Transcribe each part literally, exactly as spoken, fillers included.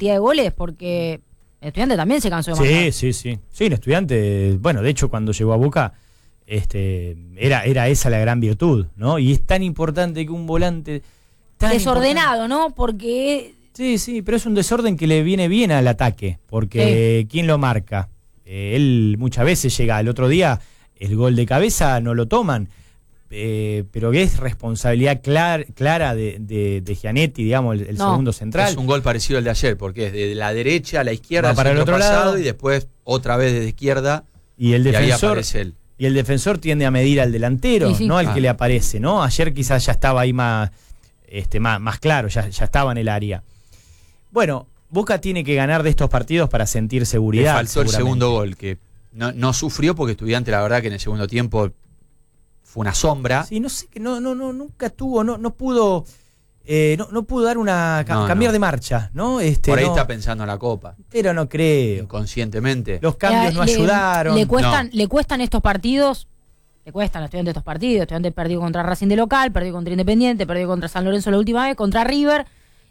cantidad de goles, porque el Estudiante también se cansó de marcar. Sí, sí, sí. Sí, el Estudiante, bueno, de hecho cuando llegó a Boca, este, era, era esa la gran virtud, ¿no? Y es tan importante que un volante... Tan desordenado, importante. ¿no? Porque... Sí, sí, pero es un desorden que le viene bien al ataque, porque sí. ¿Quién lo marca? Eh, él muchas veces llega, el otro día el gol de cabeza no lo toman, eh, pero es responsabilidad clar, clara de, de, de Gianetti, digamos, el, el no. segundo central. Es un gol parecido al de ayer, porque es de la derecha a la izquierda, va para el otro pasado, lado y después otra vez desde izquierda, y el defensor, y ahí aparece él. Y el defensor tiende a medir al delantero, sí, sí. no al ah. que le aparece, ¿no? Ayer quizás ya estaba ahí más, este, más, más claro, ya, ya estaba en el área. Bueno, Boca tiene que ganar de estos partidos para sentir seguridad. Le faltó el segundo gol, que no, no sufrió porque Estudiante, la verdad, que en el segundo tiempo fue una sombra. Sí, no sé, que no, no, no, nunca tuvo, no, no pudo, eh, no, no pudo dar una no, cambiar no. de marcha, ¿no? Este, Por ahí no, está pensando en la Copa. Pero no creo. Inconscientemente. Los cambios le, no ayudaron. Le cuestan, no. le cuestan estos partidos. Le cuestan a Estudiantes estos partidos. Estudiantes perdió contra Racing de local, perdió contra Independiente, perdió contra San Lorenzo la última vez, contra River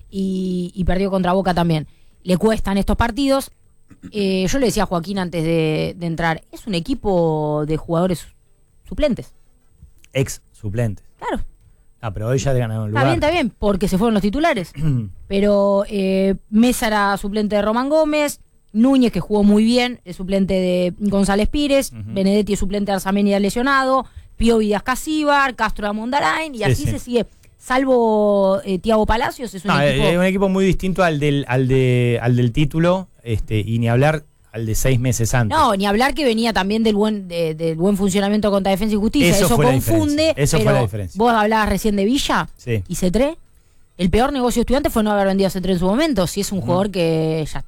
y, y perdió contra Boca también. Le cuestan estos partidos. Eh, yo le decía a Joaquín antes de, de entrar, es un equipo de jugadores suplentes. Ex suplentes. Claro. Ah, pero hoy ya le ganaron el lugar. Está bien, está bien, porque se fueron los titulares. Pero eh, Mesa era suplente de Román Gómez, Núñez, que jugó muy bien, es suplente de González Pires, uh-huh. Benedetti es suplente de Arzamendi lesionado, Piovi de Ascasíbar, Castro de Mondarain, y sí, así sí. se sigue. Salvo eh, Thiago Palacios, es un, no, equipo... es un equipo muy distinto al del, al de, al del título, este, y ni hablar al de seis meses antes. No, ni hablar que venía también del buen de, del buen funcionamiento contra Defensa y Justicia. Eso, Eso confunde. Eso pero fue la diferencia. Vos hablabas recién de Villa sí. y Cetré. El peor negocio Estudiante fue no haber vendido a Cetré en su momento. Si es un mm. jugador que ya...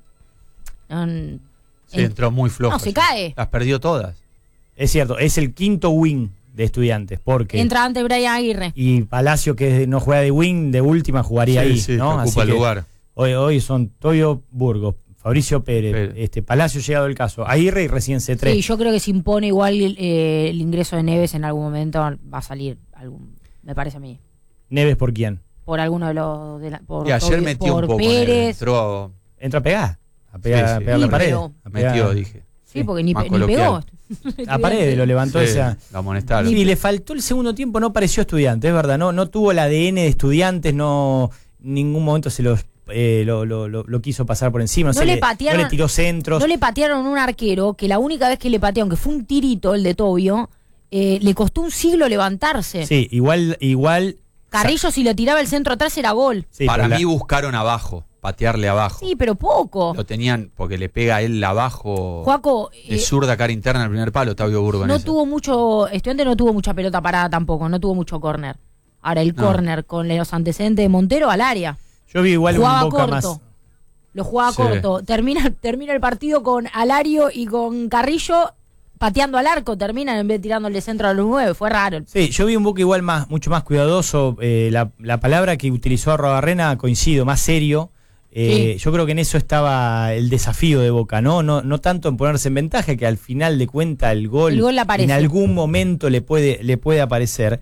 Um, sí, en, entró muy flojo. No, se cae. Las perdió todas. Es cierto, es el quinto wing de Estudiantes, porque... Entra antes Brian Aguirre. Y Palacio, que no juega de wing, de última jugaría sí, ahí, sí, ¿no? Ocupa Así el lugar. Hoy, hoy son Toyo Burgos, Fabricio Pérez, Pérez, este Palacio llegado el caso, Aguirre y recién C tres. Sí, yo creo que se impone igual eh, el ingreso de Neves en algún momento, va a salir, algún, me parece a mí. ¿Neves por quién? Por alguno de los... De la, por y ayer Toby, metió por un poco, Pérez. Entró... Entró a pegar, a pegar, sí, sí. a pegar sí, la pared. Pero, a pegar, metió, dije. Sí, porque ni, Más ni pegó. A pared lo levantó sí, esa. La amonestaron. Sí, y le faltó el segundo tiempo, no pareció Estudiante, es verdad, no, no tuvo el A D N de Estudiantes, no en ningún momento se los eh, lo, lo, lo, lo quiso pasar por encima, no, no, se le le, patearon, no le tiró centros. No le patearon un arquero que la única vez que le pateó, aunque fue un tirito el de Tobio, eh, le costó un siglo levantarse. Sí, igual, igual. Carrillo, si le tiraba el centro atrás era gol. Sí, Para mí la... buscaron abajo, patearle abajo. Sí, pero poco. Lo tenían porque le pega a él abajo. Joaco, de eh, zurda cara interna al primer palo, Octavio Burgos. No tuvo mucho, Estudiante no tuvo mucha pelota parada tampoco, no tuvo mucho córner. Ahora el no. córner con los antecedentes de Montero al área. Yo vi igual jugaba un Boca corto. más. Lo jugaba sí. corto. Termina, termina el partido con Alario y con Carrillo pateando al arco, terminan en vez de tirándole centro a los nueve, fue raro. Sí, yo vi un Boca igual más, mucho más cuidadoso, eh, la, la palabra que utilizó Arrobarrena coincido, más serio. Eh, sí. Yo creo que en eso estaba el desafío de Boca, ¿no? No, no tanto en ponerse en ventaja, que al final de cuenta el gol, el gol en algún momento le puede, le puede aparecer.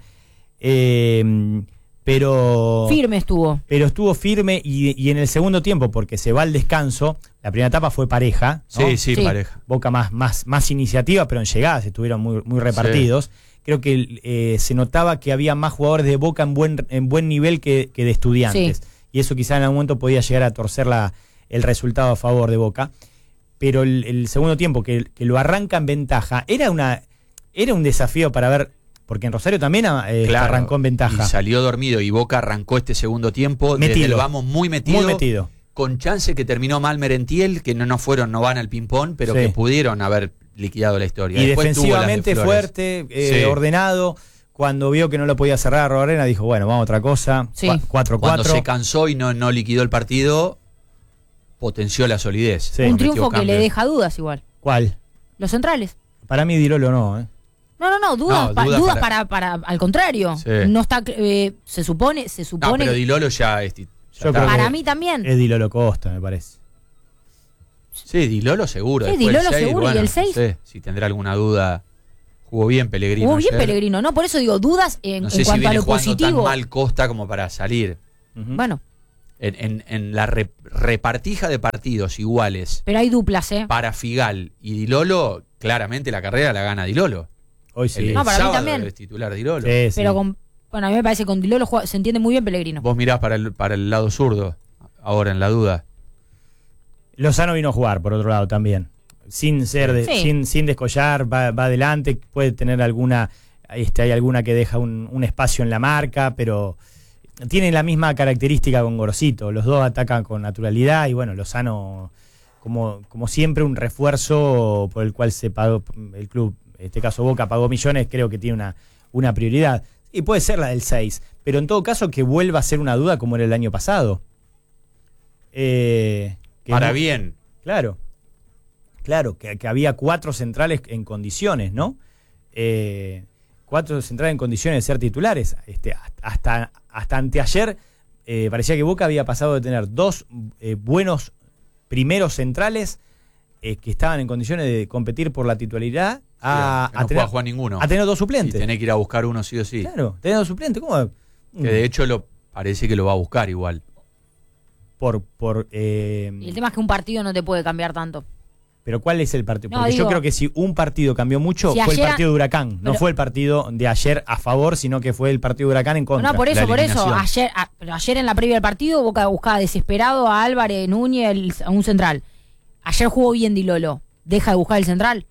Eh, pero firme estuvo. Pero estuvo firme y, y en el segundo tiempo, porque se va al descanso, la primera etapa fue pareja, ¿no? Sí, sí, sí, pareja. Boca más, más, más iniciativa, pero en llegadas estuvieron muy, muy repartidos. Sí. Creo que eh, se notaba que había más jugadores de Boca en buen, en buen nivel que, que de Estudiantes. Sí. Y eso quizá en algún momento podía llegar a torcer la, el resultado a favor de Boca. Pero el, el segundo tiempo, que, que lo arranca en ventaja, era una era un desafío para ver, porque en Rosario también eh, claro, arrancó en ventaja. Y salió dormido, y Boca arrancó este segundo tiempo metido. Desde el vamos muy metido. Muy metido. Con chance que terminó mal Merentiel, que no, no fueron, no van al ping-pong, pero sí. que pudieron haber liquidado la historia. Y después defensivamente de fuerte, eh, sí. ordenado. Cuando vio que no lo podía cerrar a Robarena, dijo, bueno, vamos a otra cosa. Sí. cuatro cuatro. Cuando se cansó y no, no liquidó el partido, potenció la solidez. Sí. Un triunfo que le deja dudas igual. ¿Cuál? Los centrales. Para mí Dirolo no, ¿eh? No, no, no, dudas, no, pa, dudas, dudas para... para, para, al contrario. Sí. No está, eh, se supone, se supone. No, pero Dilolo ya, es, ya Yo creo para mí también. Es Dilolo Costa, me parece. Sí, Dilolo seguro. Sí, Dilolo seis, seguro, bueno, y el seis. No sé si tendrá alguna duda. Jugó bien Pellegrino. Jugó bien ayer. Pellegrino, ¿no? Por eso digo, dudas en, no sé en si cuanto viene a lo jugando positivo. Tan mal Costa como para salir. Uh-huh. Bueno, En, en, en la re, repartija de partidos iguales. Pero hay duplas, ¿eh? Para Figal y Di Lolo, claramente la carrera la gana Di Lolo. Hoy sí. El, No, el para mí sábado también. es titular Di Lolo. Sí, sí. Pero con, bueno, a mí me parece que con Di Lolo juega- se entiende muy bien Pellegrino. Vos mirás para el, para el lado zurdo, ahora en la duda. Lozano vino a jugar, por otro lado, también. Sin ser de, Sí. sin, sin descollar, va, va adelante, puede tener alguna, este, hay alguna que deja un, un espacio en la marca, pero tiene la misma característica con Gorosito. Los dos atacan con naturalidad y bueno, Lozano, como, como siempre, un refuerzo por el cual se pagó el club, en este caso Boca pagó millones, creo que tiene una, una prioridad. Y puede ser la del seis, pero en todo caso que vuelva a ser una duda como era el año pasado. Eh, que Para no- bien. Claro, claro, que, que había cuatro centrales en condiciones, ¿no? Eh, cuatro centrales en condiciones de ser titulares. Este, hasta, hasta anteayer eh, parecía que Boca había pasado de tener dos eh, buenos primeros centrales eh, que estaban en condiciones de competir por la titularidad a, Sí, que no a tener, pueda jugar ninguno. a tener dos Y suplentes. tenés que ir a buscar uno sí o sí. Claro, tener dos suplentes. ¿Cómo? Que de hecho lo parece que lo va a buscar igual. Por, por, eh, Y el tema es que un partido no te puede cambiar tanto. Pero ¿cuál es el partido? No, Porque digo, yo creo que si un partido cambió mucho, si fue el ayer- partido de Huracán. No pero- fue el partido de ayer a favor, sino que fue el partido de Huracán en contra. No, por eso, la por eso. eliminación. Ayer, a- pero ayer en la previa del partido, Boca buscaba desesperado a Álvarez, Núñez, el- a un central. Ayer jugó bien Di Lolo. ¿Deja de buscar el central?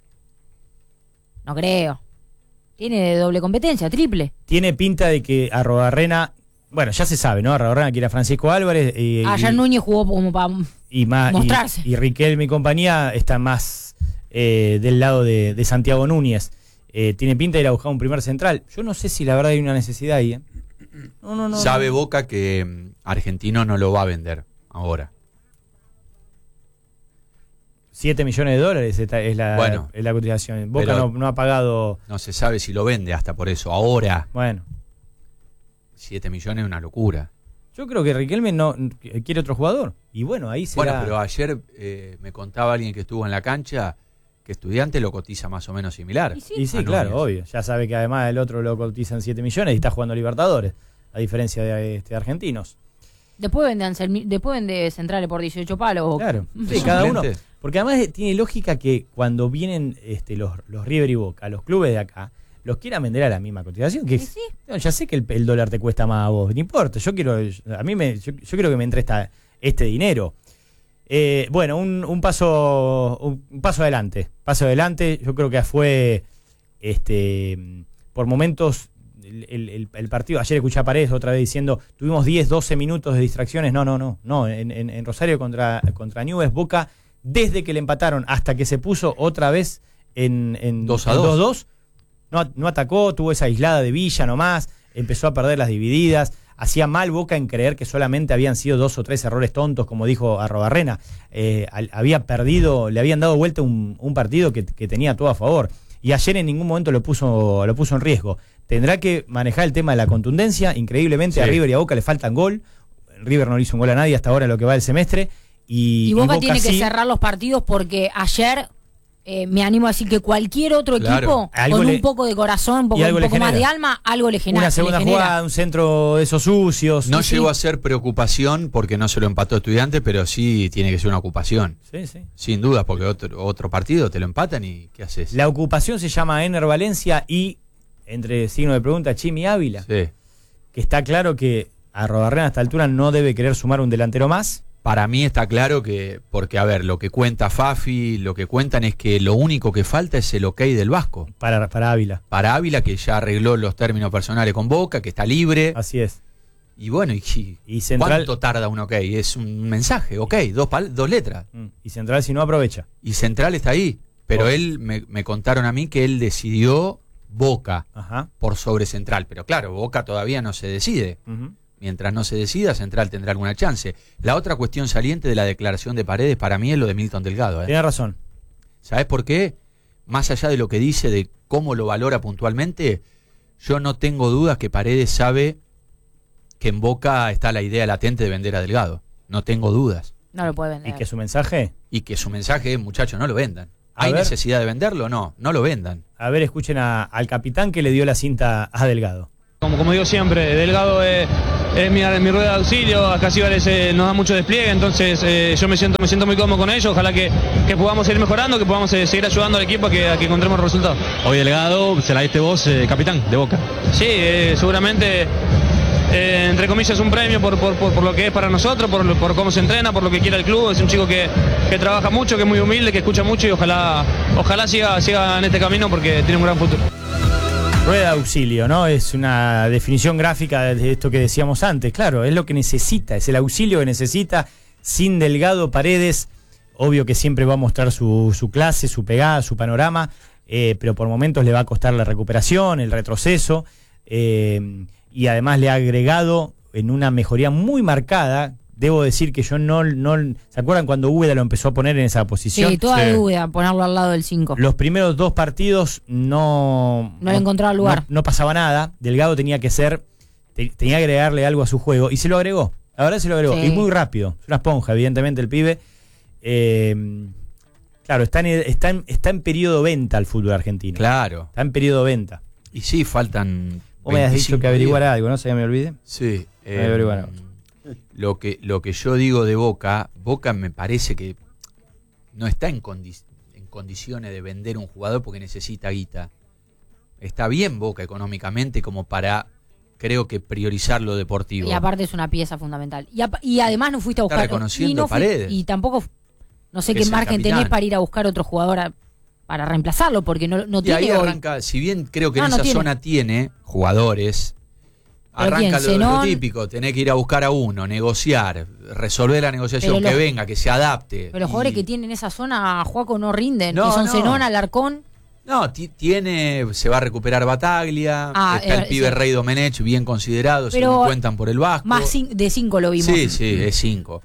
No creo. Tiene doble competencia, triple. Tiene pinta de que Arrobarrena, bueno, ya se sabe, ¿no? Arrobarrena quiere a Francisco Álvarez y, Ayer y, Núñez jugó como para... y más, mostrarse. y, y Riquelme y compañía está más eh, del lado de, de Santiago Núñez. Eh, tiene pinta de ir a buscar un primer central. Yo no sé si la verdad hay una necesidad ahí. ¿eh? No, no, no. Sabe no. Boca que mm, Argentino no lo va a vender ahora. siete millones de dólares esta es la, Bueno, es la cotización. Boca pero- no, no ha pagado. No se sabe si lo vende hasta por eso. Ahora, Bueno. siete millones es una locura. Yo creo que Riquelme no quiere otro jugador. Y bueno, ahí será. Bueno, pero ayer eh, me contaba alguien que estuvo en la cancha que Estudiante lo cotiza más o menos similar. Y sí. Y sí, a claro, Núñez. obvio. Ya sabe que además el otro lo cotizan siete millones y está jugando Libertadores, a diferencia de este, argentinos. Después vende, Anselmi- después vende centrales por dieciocho palos. Boca. Claro. ¿De Sí, cada uno. suplente? Porque además eh, tiene lógica que cuando vienen este, los, los River y Boca, los clubes de acá, los quieran vender a la misma cotización. Que Y es- sí. no, ya sé que el, el dólar te cuesta más a vos, no importa. Yo quiero, a mí me, yo, yo quiero que me entre esta, este dinero. Eh, bueno, un, un paso un, un paso adelante. Paso adelante. Yo creo que fue este por momentos el, el- el partido. Ayer escuché a Paredes otra vez diciendo tuvimos diez, doce minutos de distracciones. No, no, no. no en, en- en Rosario contra, contra Newell's, Boca, desde que le empataron hasta que se puso otra vez en, en Dos a en dos. dos dos, no, no atacó, tuvo esa aislada de Villa nomás, empezó a perder las divididas. Hacía mal Boca en creer que solamente habían sido dos o tres errores tontos, como dijo Arrobarrena. Eh, al- había perdido, le habían dado vuelta un, un partido que, que tenía todo a favor. Y ayer en ningún momento lo puso, lo puso en riesgo. Tendrá que manejar el tema de la contundencia. Increíblemente Sí. a River y a Boca le faltan gol. River no le hizo un gol a nadie hasta ahora en lo que va del semestre. Y, Y Boca, y tiene que sí. cerrar los partidos porque ayer eh, me animo a decir que cualquier otro Claro. equipo Algo con le- un poco de corazón, un poco, y algo un le poco más de genera. alma, algo le genera. Una segunda le genera. jugada, un centro de esos sucios. No Sí, llegó sí. a ser preocupación porque no se lo empató Estudiante, pero sí tiene que ser una ocupación. Sí, sí. Sin duda, porque otro, otro partido te lo empatan y ¿qué haces? La ocupación se llama Ener Valencia y, entre signo de pregunta, Chimi Ávila. Sí. Que está claro que Arrobarrena a esta altura no debe querer sumar un delantero más. Para mí está claro que, porque a ver, lo que cuenta Fafi, lo que cuentan es que lo único que falta es el ok del Vasco. Para, para Ávila. Para Ávila, que ya arregló los términos personales con Boca, que está libre. Así es. Y bueno, y, Y Central, ¿cuánto tarda un ok? Es un mensaje, ok, dos, pal- dos letras. Mm, y Central si no aprovecha. Y Central está ahí. Pero Oh. él, me, me contaron a mí que él decidió Boca Ajá. por sobre Central. Pero claro, Boca todavía no se decide. Ujú. Mientras no se decida, Central tendrá alguna chance. La otra cuestión saliente de la declaración de Paredes para mí es lo de Milton Delgado. ¿eh? Tiene razón. ¿Sabes por qué? Más allá de lo que dice, de cómo lo valora puntualmente, yo no tengo dudas que Paredes sabe que en Boca está la idea latente de vender a Delgado. No tengo dudas. No lo puede vender. Y que su mensaje. Y que su mensaje es, muchachos, no lo vendan. A ¿Hay ver. necesidad de venderlo? No, no lo vendan. A ver, escuchen a- al capitán que le dio la cinta a Delgado. Como, como digo siempre, Delgado es, es mi, mi rueda de auxilio, a Casíbales eh, nos da mucho despliegue, entonces eh, yo me siento, me siento muy cómodo con ellos, ojalá que, que podamos seguir mejorando, que podamos eh, seguir ayudando al equipo a que, a que encontremos resultados. Hoy Delgado se la diste vos, eh, capitán de Boca. Sí, eh, seguramente, eh, entre comillas, un premio por, por, por, por lo que es para nosotros, por, por cómo se entrena, por lo que quiere el club. Es un chico que, que trabaja mucho, que es muy humilde, que escucha mucho y ojalá, ojalá siga, siga en este camino porque tiene un gran futuro. Rueda de auxilio, ¿no? Es una definición gráfica de esto que decíamos antes. Claro, es lo que necesita, es el auxilio que necesita. Sin Delgado, Paredes, obvio que siempre va a mostrar su, su clase, su pegada, su panorama, eh, pero por momentos le va a costar la recuperación, el retroceso, eh, y además le ha agregado en una mejoría muy marcada. Debo decir que yo no, no... ¿Se acuerdan cuando Úbeda lo empezó a poner en esa posición? Sí, toda sí. Úbeda, ponerlo al lado del cinco. Los primeros dos partidos no... No, no le encontraba lugar. No, no pasaba nada. Delgado tenía que ser... Te, tenía que agregarle algo a su juego. Y se lo agregó. La verdad se lo agregó. Sí. Y muy rápido. Es una esponja, evidentemente, el pibe. Eh, claro, está en, está, en, está en periodo venta el fútbol argentino. Claro. Está en periodo venta. Y sí, faltan... Vos me has dicho que averiguara algo, ¿no? Se me olvide. Sí. Eh, me averiguara. Lo que, lo que yo digo de Boca, Boca me parece que no está en, condi- en condiciones de vender un jugador porque necesita guita. Está bien Boca económicamente como para, creo que, priorizar lo deportivo. Y aparte es una pieza fundamental. Y, a, y además no fuiste a buscar... Está reconociendo y no fui, Paredes. Y tampoco, no sé qué margen tenés para ir a buscar otro jugador a, para reemplazarlo, porque no, no y tiene ahí hoy. arranca, si bien creo que no, en no esa tiene. zona tiene jugadores... Arranca lo, lo típico, tenés que ir a buscar a uno, negociar, resolver la negociación, que los, venga, que se adapte. Pero los y... jugadores que tienen esa zona, Juaco, no rinden, no, que son no. Zenón, Alarcón. No, tiene, se va a recuperar Bataglia, ah, está el eh, pibe sí. Rey Domenech, bien considerado, se lo cuentan por el Vasco. Más cin- de cinco lo vimos. Sí, sí, es cinco.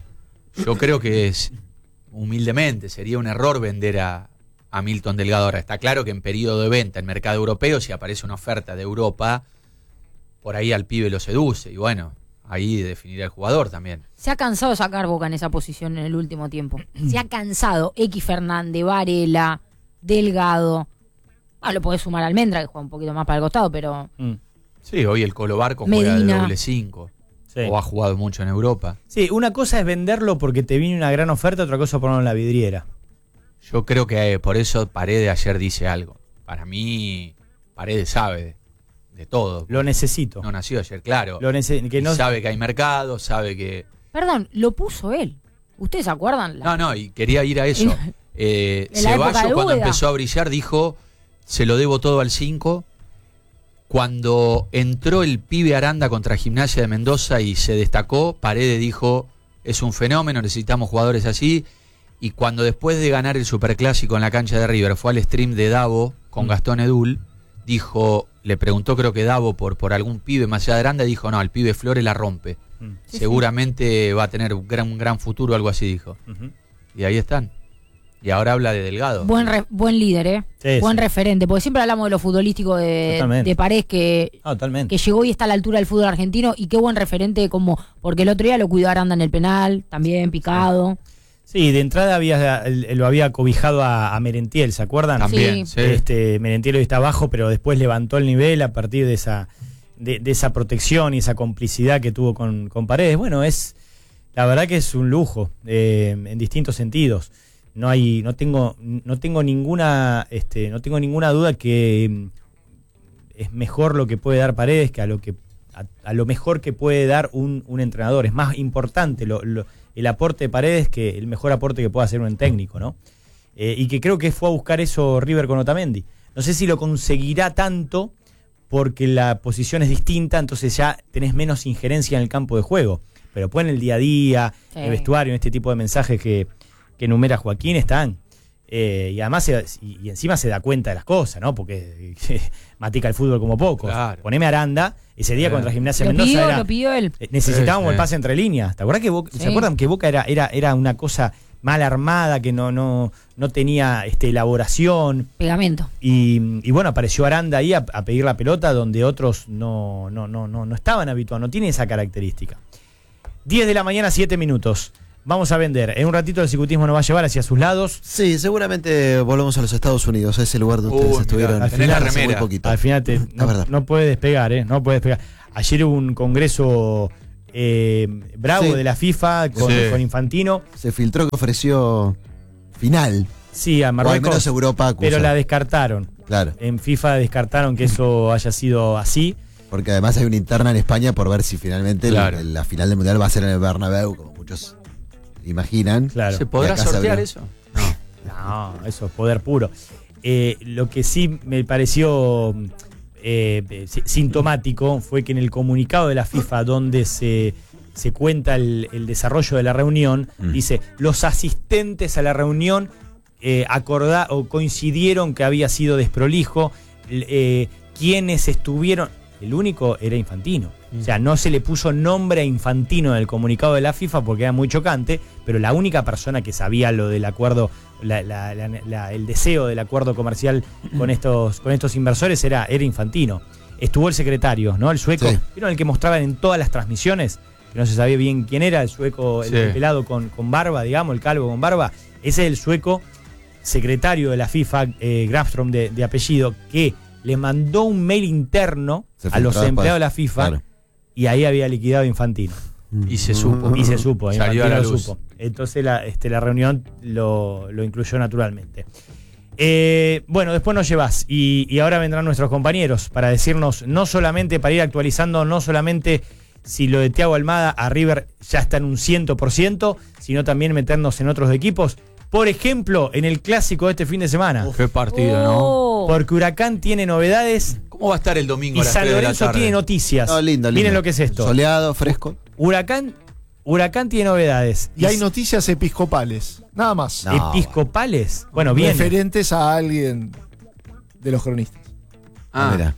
Yo creo que es, humildemente, sería un error vender a, a Milton Delgado ahora. Está claro que en periodo de venta, en mercado europeo, si aparece una oferta de Europa... por ahí al pibe lo seduce y bueno, ahí definirá el jugador también. Se ha cansado de sacar Boca en esa posición en el último tiempo. Se ha cansado. X Fernández, Varela, Delgado. Ah, lo podés sumar a Almendra, que juega un poquito más para el costado, pero... Mm. Sí, hoy el Colo Barco juega de doble cinco. Sí. O ha jugado mucho en Europa. Sí, una cosa es venderlo porque te viene una gran oferta, otra cosa es ponerlo en la vidriera. Yo creo que por eso Paredes ayer dice algo. Para mí, Paredes sabe de todo. Lo necesito. No nació ayer, claro. Lo nece- que no... Sabe que hay mercado, sabe que... Perdón, lo puso él. ¿Ustedes se acuerdan? La... No, no, y quería ir a eso. Eh, Ceballos, cuando empezó a brillar, dijo, se lo debo todo al cinco. Cuando entró el pibe Aranda contra Gimnasia de Mendoza y se destacó, Paredes dijo, es un fenómeno, necesitamos jugadores así. Y cuando después de ganar el Superclásico en la cancha de River, fue al stream de Davo con Gastón Edul, dijo, le preguntó creo que Davo por, por algún pibe más allá de Aranda, dijo, no, el pibe Flores la rompe. Mm. Sí, seguramente sí. va a tener un gran, un gran futuro, algo así dijo. Uh-huh. Y ahí están. Y ahora habla de Delgado. Buen re, buen líder, ¿eh? Sí, buen sí. referente, porque siempre hablamos de lo futbolístico de, de Paredes, que, oh, que llegó y está a la altura del fútbol argentino, y qué buen referente, como porque el otro día lo cuidó Aranda en el penal, también picado. Sí. Sí, de entrada había, lo había cobijado a, a Merentiel, ¿se acuerdan? También, sí. Este, Merentiel hoy está abajo, pero después levantó el nivel a partir de esa, de, de esa protección y esa complicidad que tuvo con, con Paredes. Bueno, es la verdad que es un lujo, eh, en distintos sentidos. No hay, no tengo, no tengo ninguna, este, no tengo ninguna duda que es mejor lo que puede dar Paredes que a lo que a, a lo mejor que puede dar un, un entrenador. Es más importante lo, lo el aporte de Paredes que el mejor aporte que pueda hacer un técnico, ¿no? Eh, y que creo que fue a buscar eso River con Otamendi. No sé si lo conseguirá tanto porque la posición es distinta, entonces ya tenés menos injerencia en el campo de juego. Pero después en el día a día, sí. el vestuario, en este tipo de mensajes que, que enumera Joaquín están. Eh, y además, se, y, y encima se da cuenta de las cosas, ¿no? Porque eh, matica el fútbol como pocos. Claro. Poneme Aranda, ese día eh. contra Gimnasia lo Mendoza pidió, era, lo pidió él. necesitábamos sí, el sí. pase entre líneas. ¿Te acuerdas que Boca, sí. ¿Se acuerdan que Boca era, era, era una cosa mal armada, que no, no, no tenía este, elaboración? Pegamento. Y, y bueno, apareció Aranda ahí a, a pedir la pelota donde otros no, no, no, no, no estaban habituados, no tiene esa característica. diez de la mañana, siete minutos. vamos a vender. En un ratito el ciclismo nos va a llevar hacia sus lados. Sí, seguramente volvemos a los Estados Unidos, a ese lugar donde ustedes Uy, estuvieron. mirá, al final, hace remera. muy poquito. Al final te, no, verdad. no puede despegar, ¿eh? No puede despegar. Ayer hubo un congreso eh, bravo Sí. de la FIFA con, Sí. con Infantino. Se filtró que ofreció final. Sí, a O al Marruecos. menos Europa acusa. Pero la descartaron. Claro, En FIFA descartaron que eso haya sido así. porque además hay una interna en España por ver si finalmente Claro. el- la final del Mundial va a ser en el Bernabéu, como muchos imaginan. Claro. ¿Se podrá Y acá se sortear abrió. eso? No, eso es poder puro. Eh, lo que sí me pareció eh, eh, sí- sintomático fue que en el comunicado de la FIFA, donde se, se cuenta el, el desarrollo de la reunión, Mm. dice, los asistentes a la reunión eh, acorda- o coincidieron que había sido desprolijo, l- eh, quienes estuvieron, el único era Infantino. O sea, no se le puso nombre a Infantino en el comunicado de la FIFA porque era muy chocante, pero la única persona que sabía lo del acuerdo, la- la- la- la- el deseo del acuerdo comercial con estos, con estos inversores era, era Infantino. Estuvo el secretario, ¿no? El sueco. Sí. ¿Vieron el que mostraban en todas las transmisiones? Que no se sabía bien quién era, el sueco, el, Sí. el pelado con, con barba, digamos, el calvo con barba. Ese es el sueco secretario de la FIFA, eh, Grafstrom de, de apellido, que le mandó un mail interno Se a los filtró empleados de la después. FIFA Claro. y ahí había liquidado Infantino. Y se supo. Y se supo, Salió Infantino a la lo luz. supo. Entonces la, este, la reunión lo, lo incluyó naturalmente. Eh, bueno, después nos llevas y, y ahora vendrán nuestros compañeros para decirnos, no solamente, para ir actualizando, no solamente si lo de Thiago Almada a River ya está en un cien por ciento, sino también meternos en otros equipos. Por ejemplo, en el clásico de este fin de semana. Qué partido, ¿no? Oh. Porque Huracán tiene novedades ¿Cómo va a estar el domingo y a las San tres de la Lorenzo tarde? tiene noticias. No, lindo, lindo. Miren lo que es esto. Soleado, fresco. Huracán, Huracán tiene novedades. Y hay noticias episcopales, nada más. No. Episcopales. Bueno, bien. Referentes a alguien de los cronistas. Ah, Mira.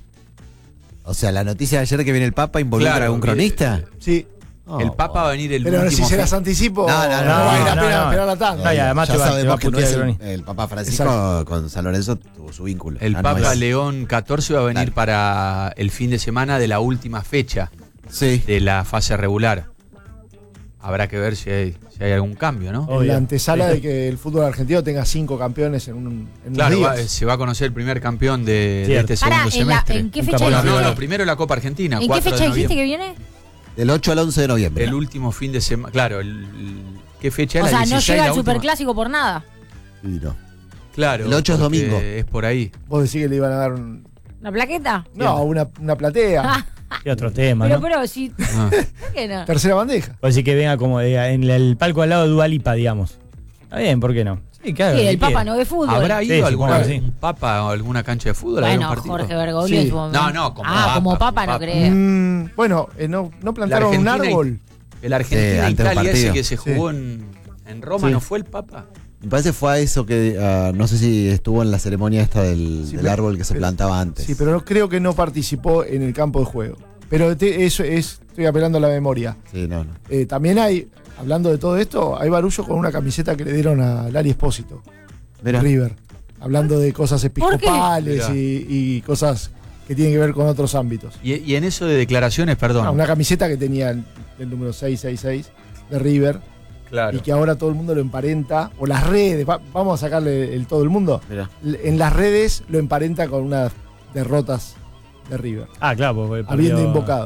O sea, la noticia de ayer que viene el Papa involucra Claro, a un que- cronista. Sí. Oh, el Papa va a venir el Pero si último se las fin- anticipo, No, no, no, no vale la no, pena no. esperar la tanda. No, y además ya te va- te va sabemos a que no putear es el el, cronista. el Papa Francisco Exacto. con San Lorenzo tuvo su vínculo. El Ah, no Papa es. León catorce va a venir Claro. para el fin de semana de la última fecha Sí. de la fase regular. Habrá que ver si hay, si hay algún cambio, ¿no? Oh. En la Obvio. antesala de que el fútbol argentino tenga cinco campeones en, un, en Claro, unos va- días. se va a conocer el primer campeón de, de Cierto. este Pará, segundo ¿en, la- semestre. ¿en qué Un fecha campeón Bueno, no, dijiste? no, primero la Copa Argentina. ¿En qué cuatro de fecha dijiste que noviembre. viene? Del ocho al once de noviembre. El último fin de semana. Claro, el, el- ¿qué fecha es O la sea, no dieciséis, llega la el última? superclásico por nada. Sí, no. Claro. El ocho es porque domingo. Es por ahí. Vos decís que le iban a dar un- ¿Una plaqueta? no, una, una platea. Ah, Y otro tema, pero, ¿no? pero, si. Ah. ¿Por qué no? Tercera bandeja. Puede decir que venga como de- en el palco al lado de Dua Lipa, digamos. Está bien, ¿por qué no? Sí, claro. Sí, si el Papa quiere. no ve fútbol. ¿Habrá Sí, ido supongo alguna que sí. un Papa o alguna cancha de fútbol? a ver un Bueno, partido? Jorge Bergoglio Sí. en su momento. No, no, como Ah, Papa, como como Papa no Papa. creo. Mm, bueno, eh, no, no plantaron un Argentina y- árbol. El Sí, Argentina-Italia ante un ese partido. que se Sí. jugó en, en Roma, Sí. ¿no fue el Papa? Me parece fue a eso que, ah, no sé si estuvo en la ceremonia esta del, Sí, del pero- árbol que se pero- plantaba antes. Sí, pero no- creo que no participó en el campo de juego. Pero te- eso es, estoy apelando a la memoria. Sí, no, no. Eh, también hay, hablando de todo esto, hay barullo con una camiseta que le dieron a Lali Espósito, Mira, River. Hablando de cosas ¿Por qué? episcopales Mirá. y, y cosas que tienen que ver con otros ámbitos. Y, y en eso de declaraciones, perdón. Ah, una camiseta que tenía el, el número seiscientos sesenta y seis de River Claro. y que ahora todo el mundo lo emparenta, o las redes, va- vamos a sacarle el todo el mundo, mira. L- en las redes lo emparenta con unas derrotas de River, Ah, claro, porque habiendo perdió invocado.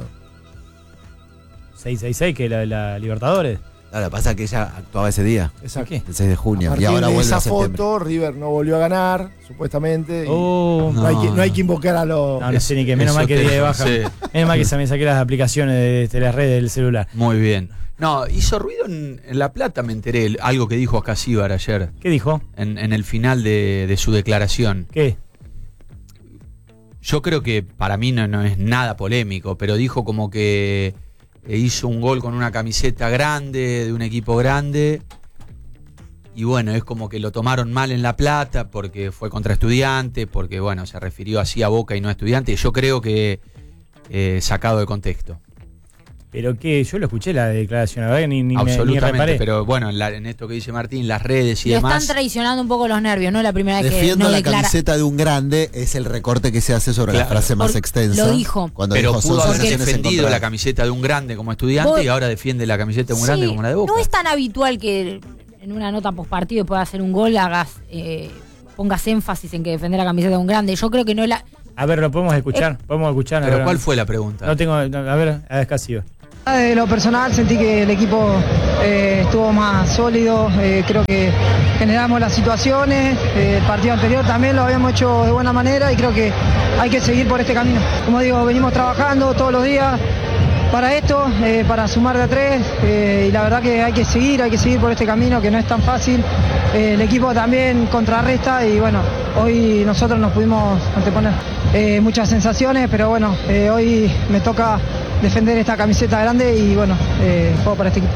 seis seis seis, que la, la Libertadores. Claro, pasa que ella actuaba ese día, Exacto. ¿Qué? el seis de A junio, y partir ahora de vuelve esa a septiembre. foto, River no volvió a ganar, supuestamente. y Oh, no, no, hay que, no hay no. que invocar a los. no sé ni que menos mal que día de baja. Sí. Menos mal que se me saqué las aplicaciones de, de las redes del celular. Muy bien. No, hizo ruido en, en La Plata, me enteré, el- algo que dijo Acasíbar ayer, ¿Qué dijo? en, en el final de, de su declaración. ¿Qué? Yo creo que para mí no, no es nada polémico, pero dijo como que eh, hizo un gol con una camiseta grande, de un equipo grande, y bueno, es como que lo tomaron mal en La Plata porque fue contra Estudiantes, porque bueno, se refirió así a Boca y no a Estudiantes, yo creo que eh, sacado de contexto. Pero que yo lo escuché la declaración, la verdad que ni, ni, me, ni Absolutamente, reparé. pero bueno, en, la, en esto que dice Martín, las redes y Le demás. están traicionando un poco los nervios, ¿no? La primera vez que Defiendo no la declara. camiseta de un grande es el recorte que se hace sobre Claro. la frase más Por- extensa. lo dijo. Cuando Pero dijo, pudo son haber sensaciones defendido la encontradas. camiseta de un grande como estudiante Vos- y ahora defiende la camiseta de un Sí, grande como la de Boca. No es tan habitual que en una nota postpartido después de hacer un gol hagas eh, pongas énfasis en que defender la camiseta de un grande. Yo creo que no es la. A ver, lo podemos escuchar, podemos escuchar. a Pero ver. ¿cuál fue la pregunta? No tengo, no, a ver, a ver, casi. De lo personal sentí que el equipo eh, estuvo más sólido, eh, creo que generamos las situaciones, eh, el partido anterior también lo habíamos hecho de buena manera y creo que hay que seguir por este camino. Como digo, venimos trabajando todos los días para esto, eh, para sumar de a tres eh, y la verdad que hay que seguir, hay que seguir por este camino que no es tan fácil. Eh, el equipo también contrarresta y bueno, hoy nosotros nos pudimos anteponer eh, muchas sensaciones, pero bueno, eh, hoy me toca defender esta camiseta grande y bueno, eh, juego para este equipo.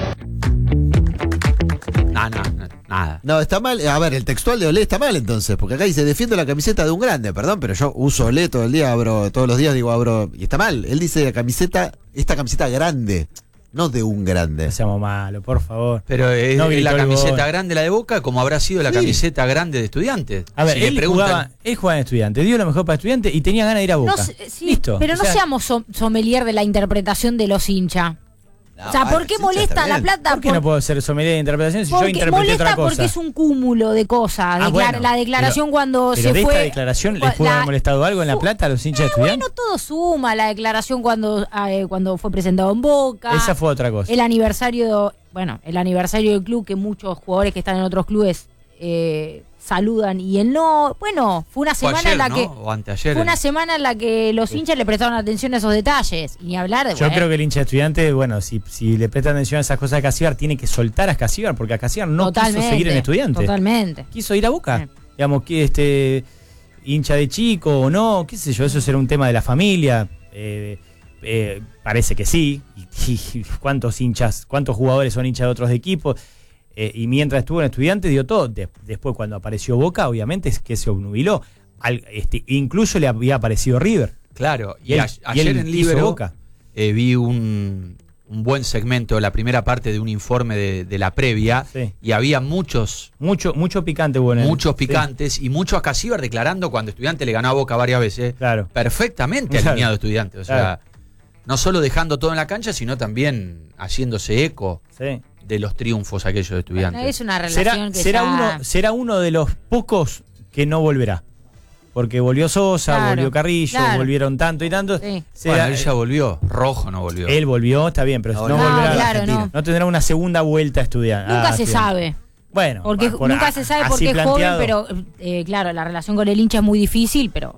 No, no, no, nada. No, está mal. A ver, el textual de Olé está mal entonces, porque acá dice, defiendo la camiseta de un grande, perdón, pero yo uso Olé todo el día, abro, todos los días digo abro, y está mal. Él dice la camiseta, esta camiseta grande, no de un grande. No seamos malos, por favor. Pero es, No es gritó la el camiseta gol. grande la de Boca, como habrá sido la Sí. camiseta grande de Estudiantes. A ver, Si le él, preguntan- jugaba, él jugaba en Estudiante, dio lo mejor para Estudiante y tenía ganas de ir a Boca. No sé, sí, Listo. pero O no sea, seamos som- sommelier de la interpretación de los hinchas. O sea, ¿por qué molesta la plata? ¿Por qué no puedo ser sommelier de interpretación si yo Porque interpreté molesta otra cosa? porque es un cúmulo de cosas. Ah, Declar- bueno, la declaración pero- cuando pero se de fue. esta declaración les pudo la- haber molestado algo en La su- Plata a los hinchas de Eh, Estudiantes. Bueno, todo suma. La declaración cuando, eh, cuando fue presentado en Boca. Esa fue otra cosa. El aniversario, bueno, el aniversario del club que muchos jugadores que están en otros clubes eh, saludan y él no. Bueno, fue una Fue semana ayer, en la ¿no? que O anteayer. fue una en- semana en la que los hinchas le prestaron atención a esos detalles y ni hablar de. Yo bueno, creo que el hincha de Estudiantes, bueno, si, si le presta atención a esas cosas a Casíbar, tiene que soltar a Casíbar, porque a Casíbar no totalmente, quiso seguir en Estudiantes. Totalmente. Quiso ir a Boca. Sí. Digamos, que este hincha de chico o no, qué sé yo, eso será un tema de la familia. Eh, eh, parece que sí. Y, y cuántos hinchas, cuántos jugadores son hinchas de otros equipos. Eh, y mientras estuvo en Estudiantes dio todo. De- después cuando apareció Boca, obviamente es que se obnubiló. Al- este, incluso le había aparecido River. Claro, y, Y él- a- y él ayer en hizo Libero Boca. eh, vi un, un buen segmento, la primera parte de un informe de, de la previa, Sí. y había muchos Mucho, mucho picante hubo en el- muchos sí. picantes y mucho a Casíbar declarando cuando Estudiante le ganó a Boca varias veces. Claro. Perfectamente Claro. alineado Estudiante. O sea, Claro. no solo dejando todo en la cancha, sino también haciéndose eco Sí. de los triunfos aquellos de Estudiantes. Es una relación Será, que será, ya- uno, será uno de los pocos que no volverá. Porque volvió Sosa, Claro, volvió Carrillo, claro. volvieron tanto y tanto. Sí. Será- Bueno, él ya volvió, Rojo no volvió. él volvió, está bien, pero No, no, no, volverá. claro, Argentina. no. tendrá una segunda vuelta a estudiar. Nunca a se estudiar. sabe. Bueno, Porque por- nunca a- se sabe así porque es joven, planteado. pero eh, claro, la relación con el hincha es muy difícil, pero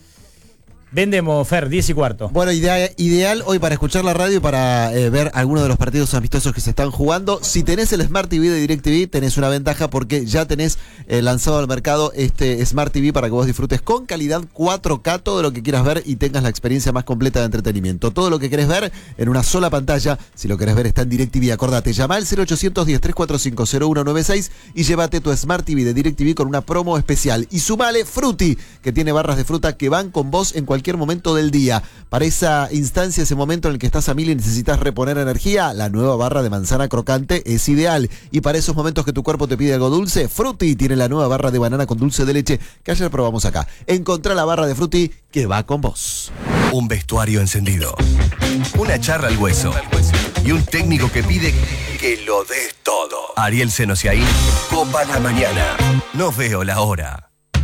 Vendemos, Fer, diez y cuarto. Bueno, idea- ideal hoy para escuchar la radio y para eh, ver algunos de los partidos amistosos que se están jugando. Si tenés el Smart T V de DirecTV, tenés una ventaja porque ya tenés eh, lanzado al mercado este Smart T V para que vos disfrutes con calidad cuatro K todo lo que quieras ver y tengas la experiencia más completa de entretenimiento. Todo lo que querés ver en una sola pantalla. Si lo querés ver está en DirecTV, acordate, llama al cero ochocientos diez, trescientos cuarenta y cinco, cero uno noventa y seis y llévate tu Smart T V de DirecTV con una promo especial. Y sumale Fruity, que tiene barras de fruta que van con vos en cualquier momento del día. Para esa instancia, ese momento en el que estás a mil y necesitas reponer energía, la nueva barra de manzana crocante es ideal. Y para esos momentos que tu cuerpo te pide algo dulce, Fruity tiene la nueva barra de banana con dulce de leche que ayer probamos acá. Encontrá la barra de Fruity que va con vos. Un vestuario encendido, una charla al hueso y un técnico que pide que lo des todo. Ariel Senosiaín, Copa la Mañana. No veo la hora.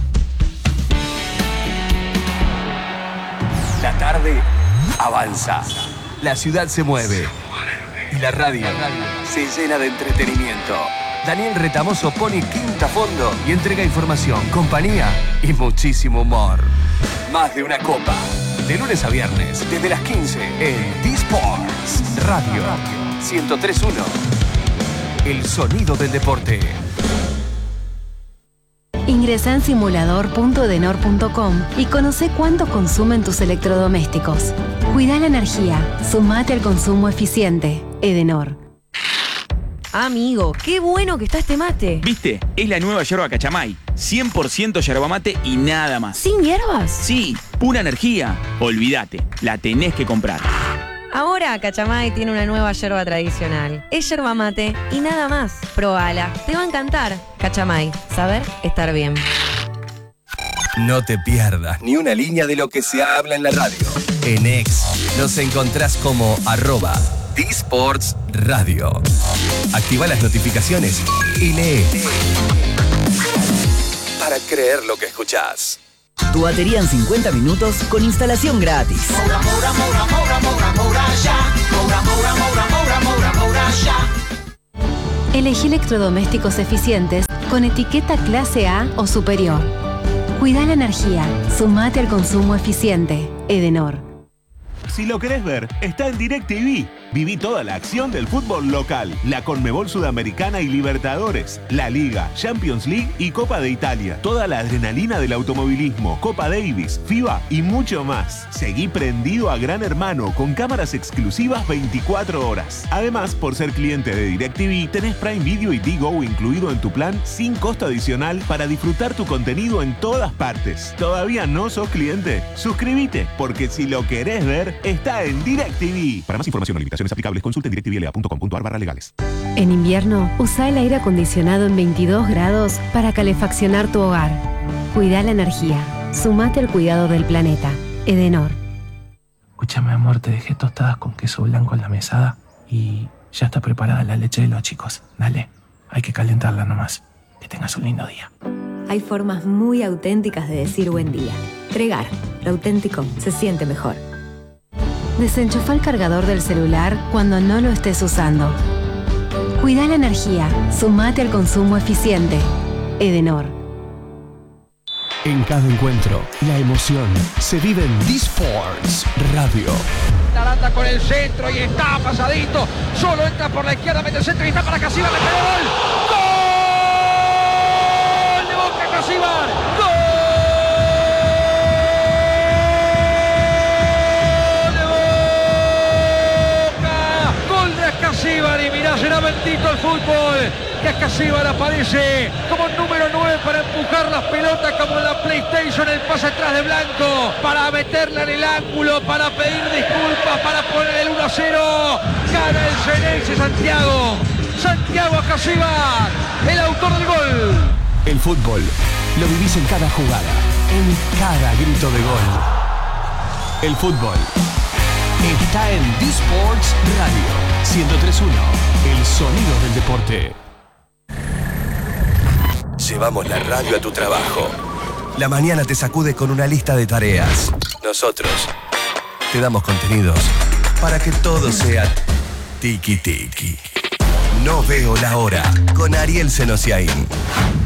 La tarde avanza. La ciudad se mueve. Y la radio se llena de entretenimiento. Daniel Retamoso pone quinta a fondo y entrega información, compañía y muchísimo humor. Más de una copa. De lunes a viernes, desde las quince, en D-Sports Radio ciento tres punto uno. El sonido del deporte. Ingresá en simulador punto edenor punto com y conoce cuánto consumen tus electrodomésticos. Cuida la energía. Sumate al consumo eficiente. Edenor. Amigo, qué bueno que está este mate. ¿Viste? Es la nueva yerba Cachamay. cien por ciento yerba mate y nada más. ¿Sin hierbas? Sí, pura energía. Olvídate, la tenés que comprar. Ahora Cachamay tiene una nueva yerba tradicional. Es yerba mate y nada más. Probala, te va a encantar. Cachamay, saber estar bien. No te pierdas ni una línea de lo que se habla en la radio. En X nos encontrás como arroba D-Sports Radio. Activa las notificaciones y lee. Para creer lo que escuchás. Tu batería en cincuenta minutos con instalación gratis. Moura, Moura, Moura, Moura, Moura, Moura, ya. Moura, Moura, Moura, Moura, Moura, Moura, ya. Elegí electrodomésticos eficientes con etiqueta clase A o superior. Cuida la energía. Sumate al consumo eficiente. Edenor. Si lo querés ver, está en DirecTV. Viví toda la acción del fútbol local, la Conmebol Sudamericana y Libertadores, la Liga, Champions League y Copa de Italia. Toda la adrenalina del automovilismo, Copa Davis, FIBA y mucho más. Seguí prendido a Gran Hermano con cámaras exclusivas veinticuatro horas. Además, por ser cliente de DirecTV, tenés Prime Video y Digo incluido en tu plan sin costo adicional para disfrutar tu contenido en todas partes. ¿Todavía no sos cliente? Suscríbete, porque si lo querés ver, está en DirecTV. Para más información o limitaciones aplicables, consulte en directivl punto com punto a r barra legales. En invierno, usa el aire acondicionado en veintidós grados para calefaccionar tu hogar. Cuida la energía. Sumate al cuidado del planeta. Edenor. Escúchame, amor, te dejé tostadas con queso blanco en la mesada y ya está preparada la leche de los chicos. Dale, hay que calentarla nomás. Que tengas un lindo día. Hay formas muy auténticas de decir buen día. Tregar, lo auténtico se siente mejor. Desenchufa el cargador del celular cuando no lo estés usando. Cuida la energía. Sumate al consumo eficiente. Edenor. En cada encuentro, la emoción se vive en D-Sports Radio. Aranda con el centro y está pasadito. Solo entra por la izquierda, mete el centro y está para Casíbar. ¡Le pegó gol! ¡Gol! ¡De Boca Casíbar! ¡Gol! Casíbar, y mirá, será bendito el fútbol, que Casíbar aparece como número nueve para empujar las pelotas como en la PlayStation, el pase atrás de Blanco, para meterla en el ángulo, para pedir disculpas, para poner el uno a cero, gana el Ceneice Santiago, Santiago Casíbar, el autor del gol. El fútbol lo vivís en cada jugada, en cada grito de gol. El fútbol está en D-Sports Radio. ciento tres punto uno, el sonido del deporte. Llevamos la radio a tu trabajo. La mañana te sacude con una lista de tareas. Nosotros te damos contenidos para que todo sea tiki tiki. No veo la hora con Ariel Senosiaín.